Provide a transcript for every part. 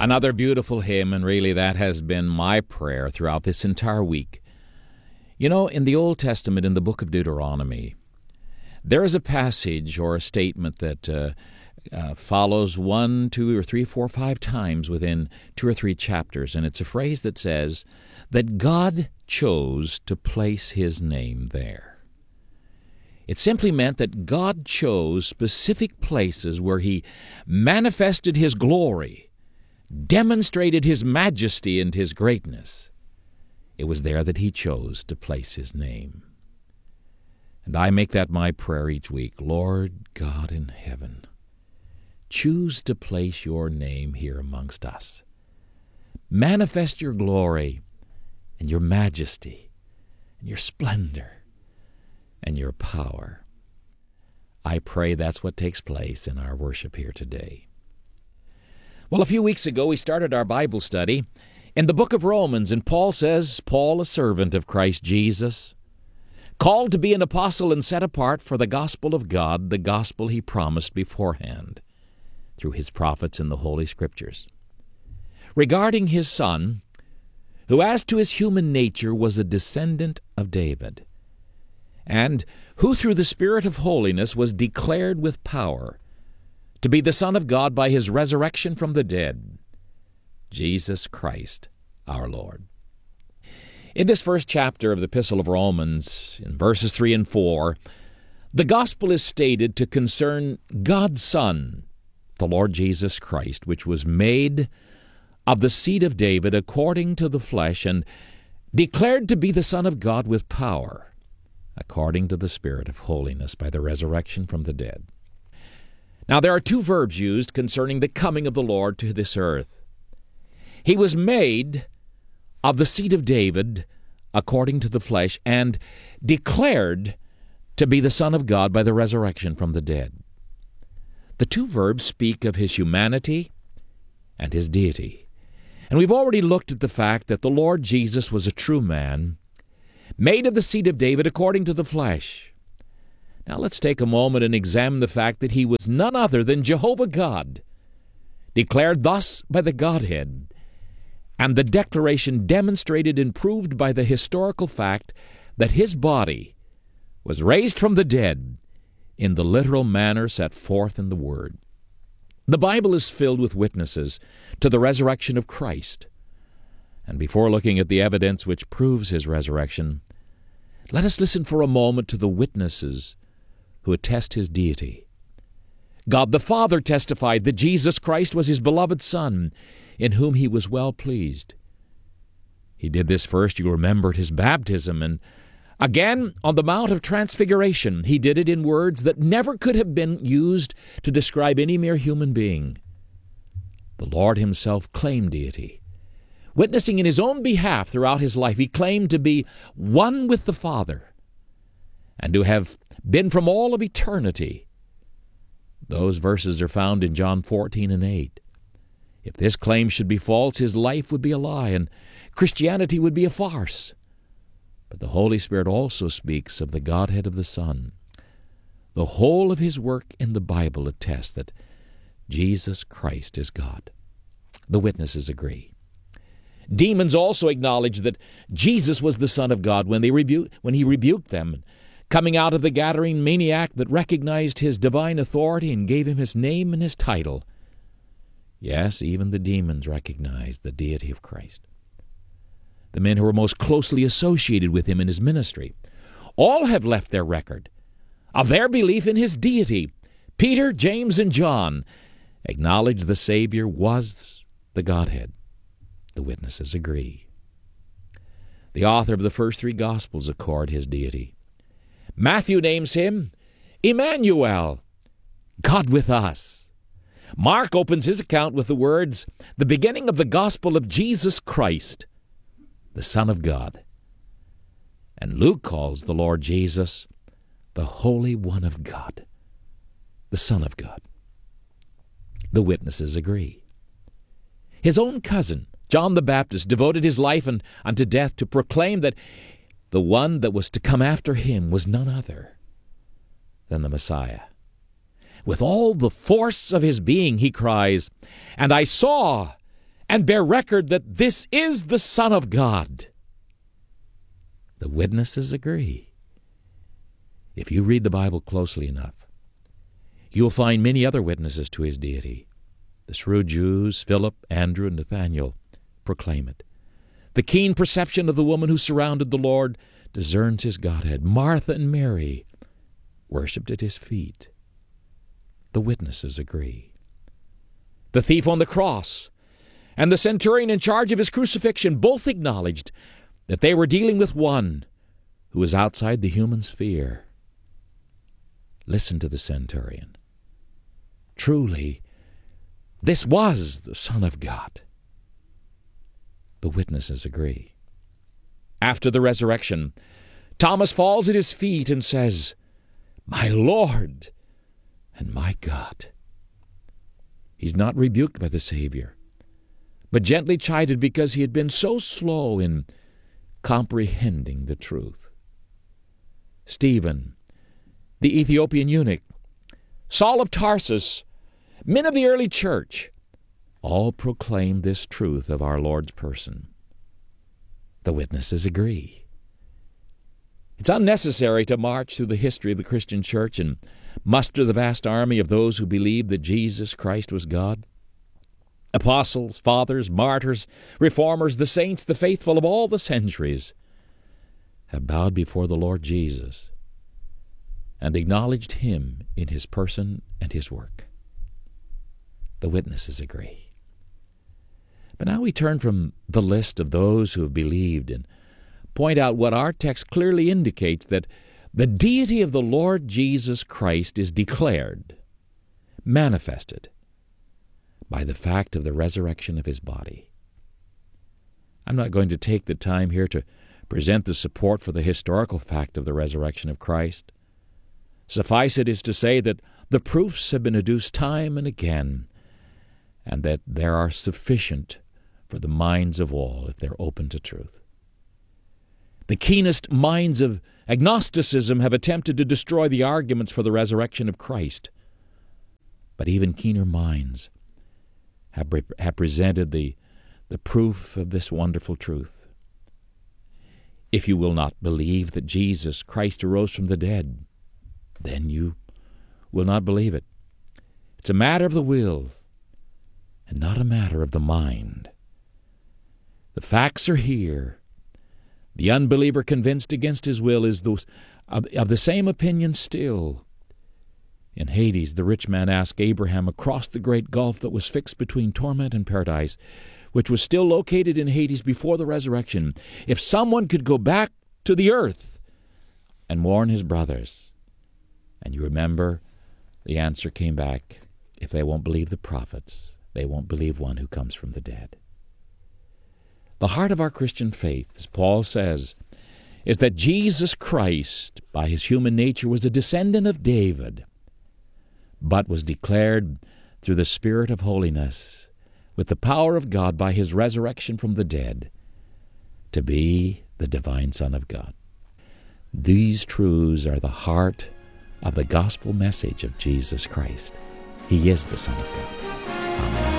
Another beautiful hymn, and really that has been my prayer throughout this entire week. You know, in the Old Testament, in the book of Deuteronomy, there is a passage or a statement that follows 1, 2, or 3, 4, 5 times within 2 or 3 chapters, and it's a phrase that says that God chose to place His name there. It simply meant that God chose specific places where He manifested His glory, demonstrated His majesty and His greatness. It was there that He chose to place His name. And I make that my prayer each week. Lord God in heaven, choose to place Your name here amongst us. Manifest Your glory and Your majesty and Your splendor and Your power. I pray that's what takes place in our worship here today. Well, a few weeks ago we started our Bible study in the book of Romans, and Paul says, Paul, a servant of Christ Jesus, called to be an apostle and set apart for the gospel of God, the gospel He promised beforehand through His prophets in the Holy Scriptures, regarding His Son, who as to His human nature was a descendant of David, and who through the Spirit of holiness was declared with power to be the Son of God by His resurrection from the dead, Jesus Christ our Lord. In this first chapter of the Epistle of Romans, in verses 3 and 4, the gospel is stated to concern God's Son, the Lord Jesus Christ, which was made of the seed of David according to the flesh, and declared to be the Son of God with power, according to the Spirit of holiness by the resurrection from the dead. Now there are 2 verbs used concerning the coming of the Lord to this earth. He was made of the seed of David according to the flesh, and declared to be the Son of God by the resurrection from the dead. The 2 verbs speak of His humanity and His deity. And we've already looked at the fact that the Lord Jesus was a true man, made of the seed of David according to the flesh. Now let's take a moment and examine the fact that He was none other than Jehovah God, declared thus by the Godhead, and the declaration demonstrated and proved by the historical fact that His body was raised from the dead in the literal manner set forth in the Word. The Bible is filled with witnesses to the resurrection of Christ. And before looking at the evidence which proves His resurrection, let us listen for a moment to the witnesses who attest His deity. God the Father testified that Jesus Christ was His beloved Son, in whom He was well pleased. He did this first, you remember, at His baptism, and again on the Mount of Transfiguration. He did it in words that never could have been used to describe any mere human being. The Lord Himself claimed deity. Witnessing in His own behalf throughout His life, He claimed to be one with the Father, and to have been from all of eternity. Those verses are found in John 14 and 8. If this claim should be false, His life would be a lie, and Christianity would be a farce. But the Holy Spirit also speaks of the Godhead of the Son. The whole of His work in the Bible attests that Jesus Christ is God. The witnesses agree. Demons also acknowledge that Jesus was the Son of God when He rebuked them, coming out of the Gadarene maniac that recognized His divine authority and gave Him His name and His title. Yes, even the demons recognized the deity of Christ. The men who were most closely associated with Him in His ministry all have left their record of their belief in His deity. Peter, James, and John acknowledged the Savior was the Godhead. The witnesses agree. The author of the first 3 Gospels accord His deity. Matthew names Him Emmanuel, God with us. Mark opens his account with the words, the beginning of the gospel of Jesus Christ, the Son of God. And Luke calls the Lord Jesus the Holy One of God, the Son of God. The witnesses agree. His own cousin, John the Baptist, devoted his life unto death to proclaim that the one that was to come after him was none other than the Messiah. With all the force of his being, he cries, "And I saw, and bear record that this is the Son of God. The witnesses agree. If you read the Bible closely enough, you will find many other witnesses to his deity. The shrewd Jews, Philip, Andrew, and Nathanael, proclaim it. The keen perception of the woman who surrounded the Lord discerns his Godhead. Martha and Mary worshipped at his feet. The witnesses agree. The thief on the cross and the centurion in charge of his crucifixion both acknowledged that they were dealing with one who is outside the human sphere. Listen to the centurion. Truly, this was the Son of God. The witnesses agree. After the resurrection, Thomas falls at his feet and says, "My Lord and my God." He's not rebuked by the Savior, but gently chided because he had been so slow in comprehending the truth. Stephen, the Ethiopian eunuch, Saul of Tarsus, men of the early church, all proclaim this truth of our Lord's person. The witnesses agree. It's unnecessary to march through the history of the Christian church and muster the vast army of those who believed that Jesus Christ was God. Apostles, fathers, martyrs, reformers, the saints, the faithful of all the centuries have bowed before the Lord Jesus and acknowledged him in his person and his work. The witnesses agree. But now we turn from the list of those who have believed and point out what our text clearly indicates, that the deity of the Lord Jesus Christ is declared, manifested, by the fact of the resurrection of his body. I'm not going to take the time here to present the support for the historical fact of the resurrection of Christ. Suffice it is to say that the proofs have been adduced time and again, and that there are sufficient for the minds of all if they're open to truth. The keenest minds of agnosticism have attempted to destroy the arguments for the resurrection of Christ, but even keener minds have presented the proof of this wonderful truth. If you will not believe that Jesus Christ arose from the dead, then you will not believe it. It's a matter of the will and not a matter of the mind. The facts are here. The unbeliever convinced against his will is of the same opinion still. In Hades, the rich man asked Abraham across the great gulf that was fixed between torment and paradise, which was still located in Hades before the resurrection, if someone could go back to the earth and warn his brothers. And you remember, the answer came back, if they won't believe the prophets, they won't believe one who comes from the dead. The heart of our Christian faith, as Paul says, is that Jesus Christ, by his human nature, was a descendant of David, but was declared through the Spirit of holiness, with the power of God by his resurrection from the dead, to be the divine Son of God. These truths are the heart of the gospel message of Jesus Christ. He is the Son of God. Amen.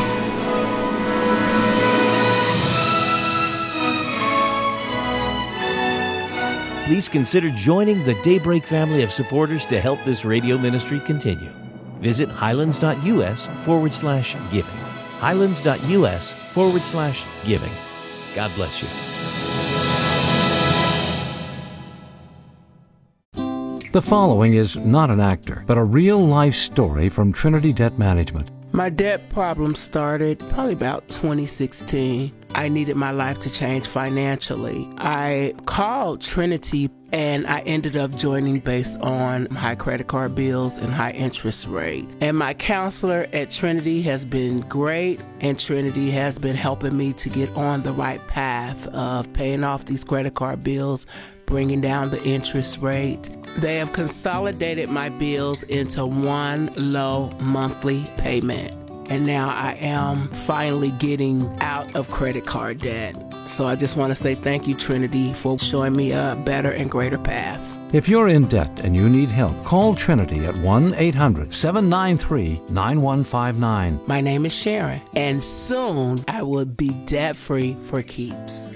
Please consider joining the Daybreak family of supporters to help this radio ministry continue. Visit highlands.us/giving. highlands.us/giving. God bless you. The following is not an actor, but a real-life story from Trinity Debt Management. My debt problem started probably about 2016. I needed my life to change financially. I called Trinity and I ended up joining based on high credit card bills and high interest rate. And my counselor at Trinity has been great, and Trinity has been helping me to get on the right path of paying off these credit card bills, bringing down the interest rate. They have consolidated my bills into one low monthly payment. And now I am finally getting out of credit card debt. So I just want to say thank you, Trinity, for showing me a better and greater path. If you're in debt and you need help, call Trinity at 1-800-793-9159. My name is Sharon, and soon I will be debt-free for keeps.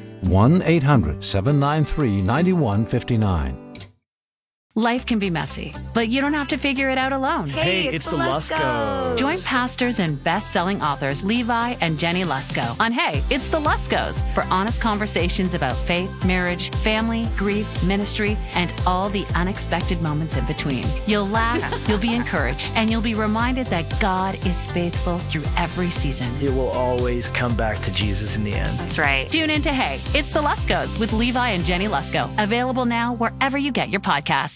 1-800-793-9159. Life can be messy, but you don't have to figure it out alone. Hey, it's the Luskos. Join pastors and best-selling authors Levi and Jenny Lusko on Hey, It's the Luskos for honest conversations about faith, marriage, family, grief, ministry, and all the unexpected moments in between. You'll laugh, you'll be encouraged, and you'll be reminded that God is faithful through every season. It will always come back to Jesus in the end. That's right. Tune in to Hey, It's the Luskos with Levi and Jenny Lusko. Available now wherever you get your podcasts.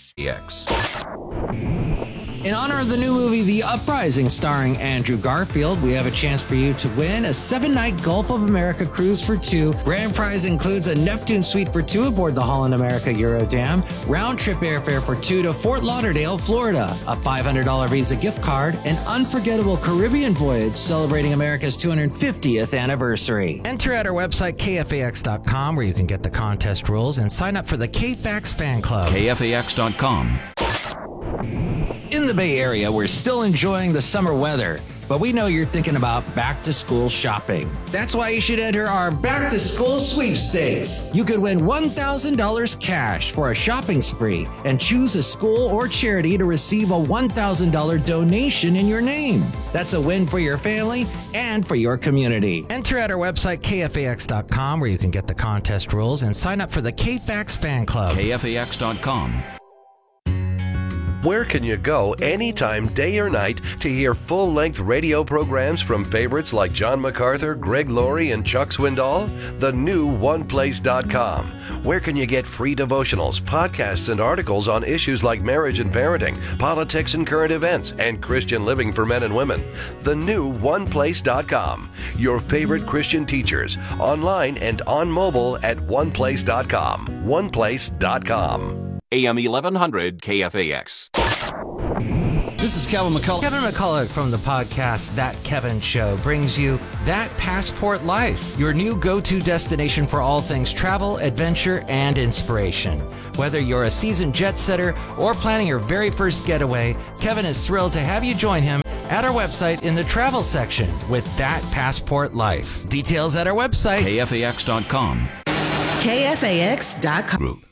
In honor of the new movie The Uprising starring Andrew Garfield, we have a chance for you to win a 7-night Gulf of America cruise for 2. Grand prize includes a Neptune suite for 2 aboard the Holland America Eurodam, round-trip airfare for 2 to Fort Lauderdale, Florida, a $500 Visa gift card, an unforgettable Caribbean voyage celebrating America's 250th anniversary. Enter at our website, KFAX.com, where you can get the contest rules and sign up for the KFAX fan club. KFAX.com. In the Bay Area, we're still enjoying the summer weather, but we know you're thinking about back-to-school shopping. That's why you should enter our back-to-school sweepstakes. You could win $1,000 cash for a shopping spree and choose a school or charity to receive a $1,000 donation in your name. That's a win for your family and for your community. Enter at our website, KFAX.com, where you can get the contest rules and sign up for the KFAX fan club. KFAX.com. Where can you go anytime, day or night, to hear full-length radio programs from favorites like John MacArthur, Greg Laurie, and Chuck Swindoll? The new OnePlace.com. Where can you get free devotionals, podcasts, and articles on issues like marriage and parenting, politics and current events, and Christian living for men and women? The new OnePlace.com. Your favorite Christian teachers, online and on mobile at OnePlace.com. OnePlace.com. AM 1100 KFAX. This is Kevin McCullough. Kevin McCullough from the podcast That Kevin Show brings you That Passport Life, your new go-to destination for all things travel, adventure, and inspiration. Whether you're a seasoned jet setter or planning your very first getaway, Kevin is thrilled to have you join him at our website in the travel section with That Passport Life. Details at our website, KFAX.com. KFAX.com. Group.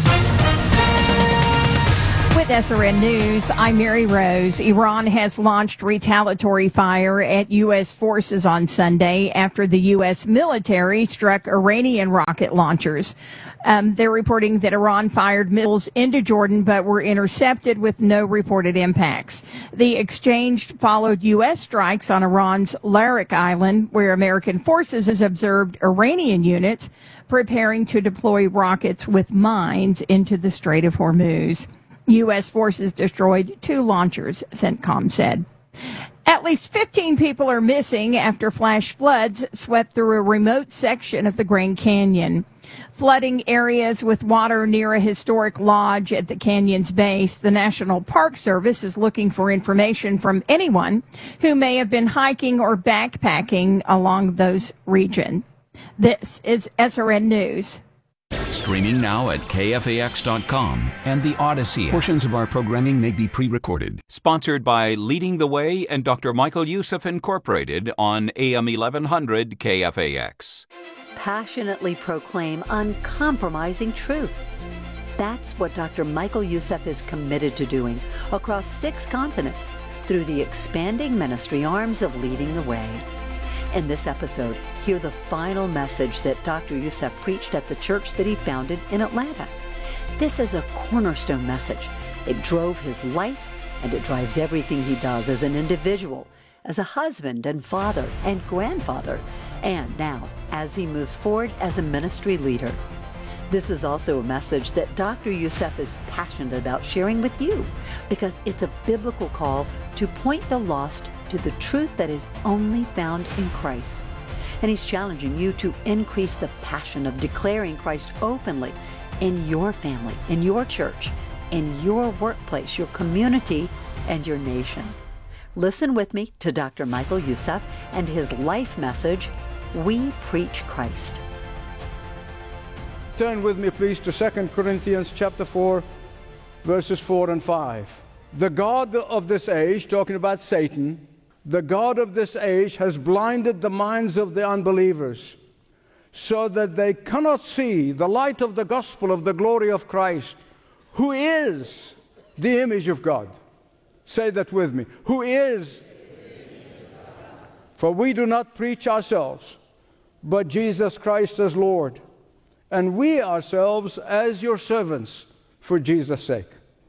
With SRN News, I'm Mary Rose. Iran has launched retaliatory fire at U.S. forces on Sunday after the U.S. military struck Iranian rocket launchers. They're reporting that Iran fired missiles into Jordan but were intercepted with no reported impacts. The exchange followed U.S. strikes on Iran's Larak Island, where American forces has observed Iranian units preparing to deploy rockets with mines into the Strait of Hormuz. U.S. forces destroyed 2 launchers, CENTCOM said. At least 15 people are missing after flash floods swept through a remote section of the Grand Canyon. Flooding areas with water near a historic lodge at the canyon's base, the National Park Service is looking for information from anyone who may have been hiking or backpacking along those regions. This is SRN News. Streaming now at KFAX.com and the Odyssey app. Portions of our programming may be pre-recorded. Sponsored by Leading the Way and Dr. Michael Youssef Incorporated on AM 1100 KFAX. Passionately proclaim uncompromising truth. That's what Dr. Michael Youssef is committed to doing across 6 continents through the expanding ministry arms of Leading the Way. In this episode, hear the final message that Dr. Youssef preached at the church that he founded in Atlanta. This is a cornerstone message. It drove his life, and it drives everything he does as an individual, as a husband and father and grandfather, and now as he moves forward as a ministry leader. This is also a message that Dr. Youssef is passionate about sharing with you, because it's a biblical call to point the lost to the truth that is only found in Christ. And he's challenging you to increase the passion of declaring Christ openly in your family, in your church, in your workplace, your community, and your nation. Listen with me to Dr. Michael Youssef and his life message, We Preach Christ. turn with me, please, to 2 Corinthians chapter 4, verses 4 and 5. The God of this age, talking about Satan, the God of this age has blinded the minds of the unbelievers so that they cannot see the light of the gospel of the glory of Christ, who is the image of God. Say that with me. Who is? For we do not preach ourselves, but Jesus Christ as Lord, and we ourselves as your servants for Jesus' sake.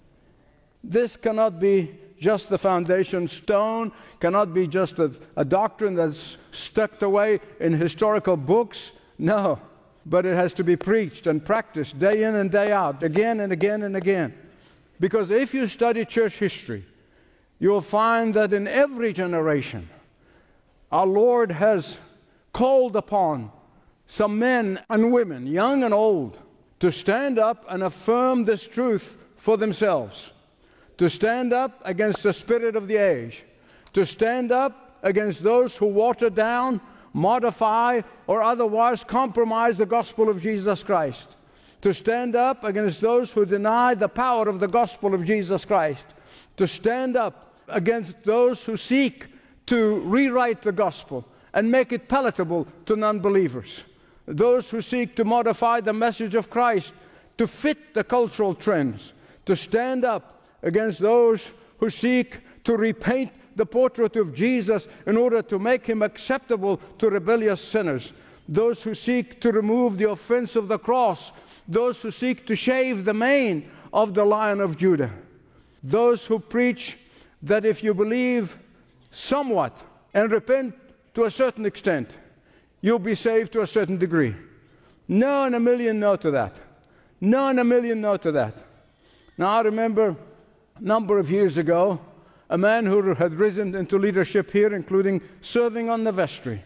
This cannot be just the foundation stone, cannot be just a doctrine that's stuck away in historical books. No, but it has to be preached and practiced day in and day out, again and again and again. Because if you study church history, you'll find that in every generation, our Lord has called upon some men and women, young and old, to stand up and affirm this truth for themselves, to stand up against the spirit of the age, to stand up against those who water down, modify, or otherwise compromise the gospel of Jesus Christ, to stand up against those who deny the power of the gospel of Jesus Christ, to stand up against those who seek to rewrite the gospel and make it palatable to non-believers, those who seek to modify the message of Christ to fit the cultural trends, to stand up against those who seek to repaint the portrait of Jesus in order to make him acceptable to rebellious sinners, those who seek to remove the offense of the cross, those who seek to shave the mane of the Lion of Judah, those who preach that if you believe somewhat and repent to a certain extent, you'll be saved to a certain degree. No in a million no to that. No in a million no to that. Now I remember a number of years ago, a man who had risen into leadership here, including serving on the vestry.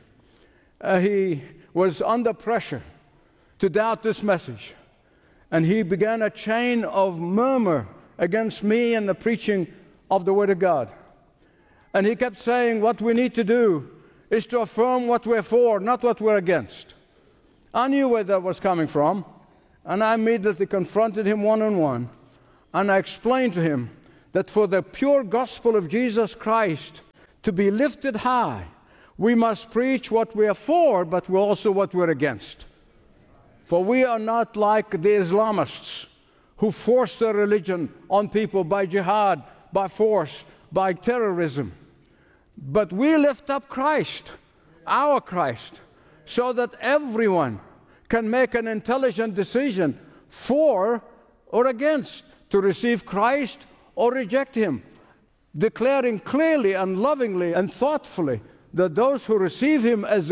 He was under pressure to doubt this message. And he began a chain of murmur against me and the preaching of the Word of God. And he kept saying, what we need to do is to affirm what we're for, not what we're against. I knew where that was coming from, and I immediately confronted him one-on-one, and I explained to him that for the pure gospel of Jesus Christ to be lifted high, we must preach what we are for, but also what we're against. For we are not like the Islamists who force their religion on people by jihad, by force, by terrorism. But we lift up Christ, our Christ, so that everyone can make an intelligent decision for or against, to receive Christ or reject him, declaring clearly and lovingly and thoughtfully that those who receive him as